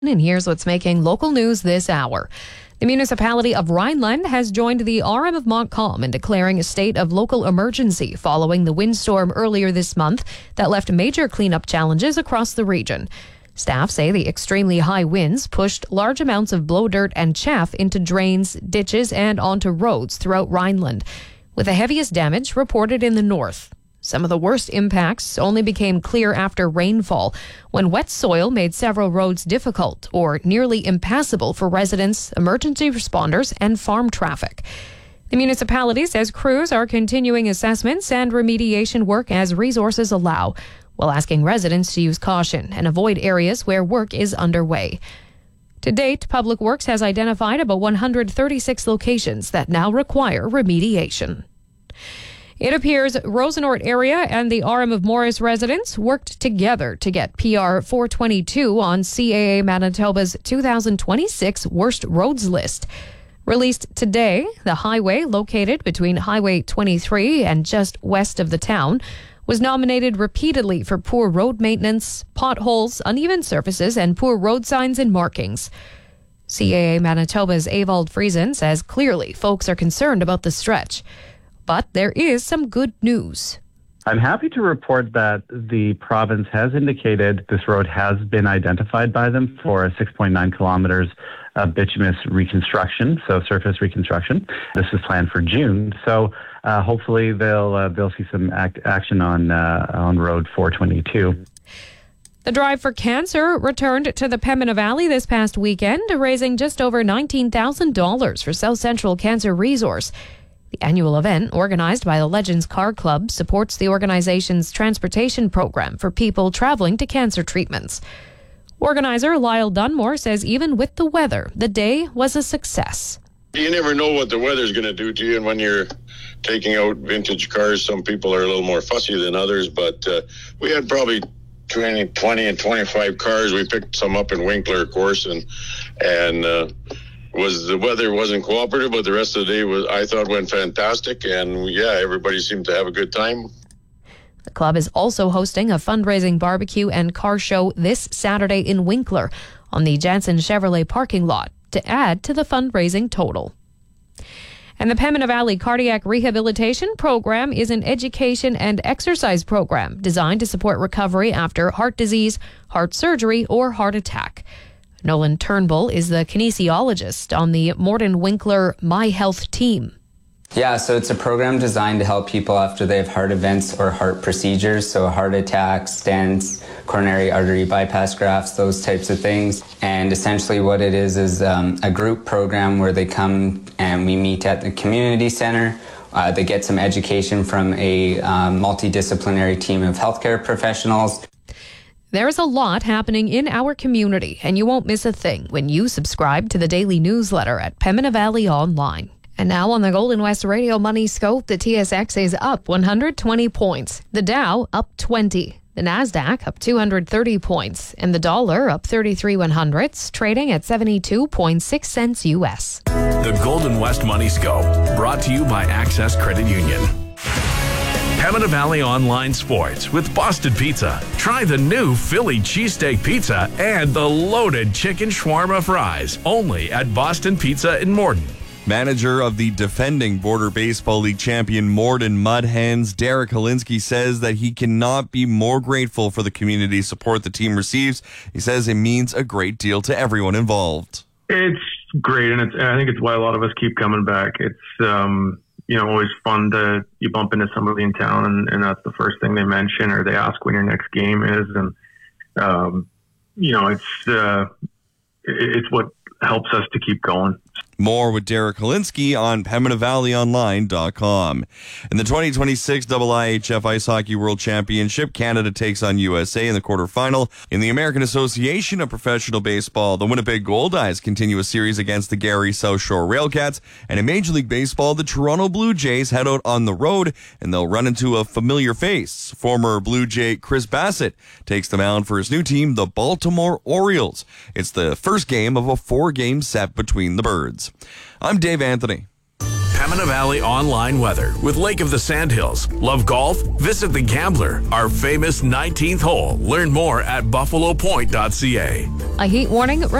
And here's what's making local news this hour. The municipality of Rhineland has joined the RM of Montcalm in declaring a state of local emergency following the windstorm earlier this month that left major cleanup challenges across the region. Staff say the extremely high winds pushed large amounts of blow dirt and chaff into drains, ditches, and onto roads throughout Rhineland, with the heaviest damage reported in the north. Some of the worst impacts only became clear after rainfall, when wet soil made several roads difficult or nearly impassable for residents, emergency responders, and farm traffic. The municipality says crews are continuing assessments and remediation work as resources allow, while asking residents to use caution and avoid areas where work is underway. To date, Public Works has identified about 136 locations that now require remediation. It appears Rosenort area and the RM of Morris residents worked together to get PR 422 on CAA Manitoba's 2026 Worst Roads list. Released today, the highway located between Highway 23 and just west of the town was nominated repeatedly for poor road maintenance, potholes, uneven surfaces, and poor road signs and markings. CAA Manitoba's Evald Friesen says clearly folks are concerned about the stretch. But there is some good news. I'm happy to report that the province has indicated this road has been identified by them for a 6.9 kilometers of bituminous reconstruction, so surface reconstruction. This is planned for June, so hopefully they'll see some action on Road 422. The Drive for Cancer returned to the Pembina Valley this past weekend, raising just over $19,000 for South Central Cancer Resource. The annual event, organized by the Legends Car Club, supports the organization's transportation program for people traveling to cancer treatments. Organizer Lyle Dunmore says even with the weather, the day was a success. You never know what the weather's going to do to you, and when you're taking out vintage cars, some people are a little more fussy than others, but we had probably 20 and 25 cars. We picked some up in Winkler, of course, and the weather wasn't cooperative, but the rest of the day I thought went fantastic, and everybody seemed to have a good time. The club is also hosting a fundraising barbecue and car show this Saturday in Winkler on the Jansen Chevrolet parking lot to add to the fundraising total. And the Pembina Valley Cardiac Rehabilitation Program is an education and exercise program designed to support recovery after heart disease, heart surgery, or heart attack. Nolan Turnbull is the kinesiologist on the Morden Winkler My Health team. Yeah, so it's a program designed to help people after they have heart events or heart procedures, so heart attacks, stents, coronary artery bypass grafts, those types of things. And essentially what it is a group program where they come and we meet at the community center. They get some education from a multidisciplinary team of healthcare professionals. There's a lot happening in our community, and you won't miss a thing when you subscribe to the daily newsletter at Pembina Valley Online. And now on the Golden West Radio Money Scope, the TSX is up 120 points, the Dow up 20, the Nasdaq up 230 points, and the dollar up 33/100ths, trading at 72.6 cents U.S. The Golden West Money Scope, brought to you by Access Credit Union. Pembina Valley Online Sports with Boston Pizza. Try the new Philly cheesesteak pizza and the loaded chicken shawarma fries. Only at Boston Pizza in Morden. Manager of the defending Border Baseball League champion Morden Mud Hens, Derek Holinsky, says that he cannot be more grateful for the community support the team receives. He says it means a great deal to everyone involved. It's great, and I think it's why a lot of us keep coming back. It's always fun to you bump into somebody in town, and that's the first thing they mention or they ask when your next game is, and it's what helps us to keep going. More with Derek Holinsky on PembinaValleyOnline.com. In the 2026 IIHF Ice Hockey World Championship, Canada takes on USA in the quarterfinal. In the American Association of Professional Baseball, the Winnipeg Goldeyes continue a series against the Gary South Shore Railcats. And in Major League Baseball, the Toronto Blue Jays head out on the road, and they'll run into a familiar face. Former Blue Jay Chris Bassett takes the mound for his new team, the Baltimore Orioles. It's the first game of a 4-game set between the Birds. I'm Dave Anthony. Pembina Valley online weather with Lake of the Sandhills. Love golf? Visit The Gambler, our famous 19th hole. Learn more at buffalopoint.ca. A heat warning